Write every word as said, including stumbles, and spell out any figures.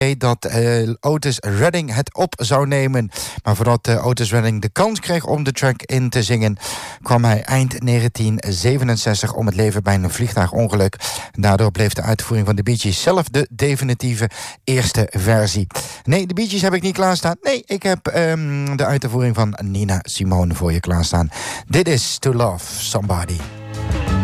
dat uh, Otis Redding het op zou nemen. Maar voordat uh, Otis Redding de kans kreeg om de track in te zingen, kwam hij eind negentien zevenenzestig om het leven bij een vliegtuigongeluk. Daardoor bleef de uitvoering van de Bee Gees zelf de definitieve eerste versie. Nee, de Bee Gees heb ik niet klaarstaan. Nee, ik heb um, de uitvoering van Nina Simone voor je klaarstaan. Dit is To Love Somebody.